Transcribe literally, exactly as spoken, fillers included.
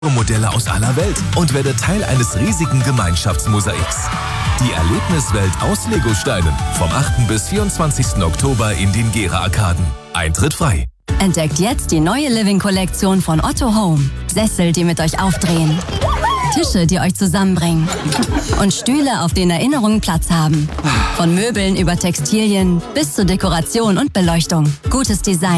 Modelle aus aller Welt und werde Teil eines riesigen Gemeinschaftsmosaiks. Die Erlebniswelt aus Legosteinen. Vom achten bis vierundzwanzigsten Oktober in den Gera-Arkaden. Eintritt frei. Entdeckt jetzt die neue Living-Kollektion von Otto Home. Sessel, die mit euch aufdrehen. Tische, die euch zusammenbringen. Und Stühle, auf denen Erinnerungen Platz haben. Von Möbeln über Textilien bis zur Dekoration und Beleuchtung. Gutes Design.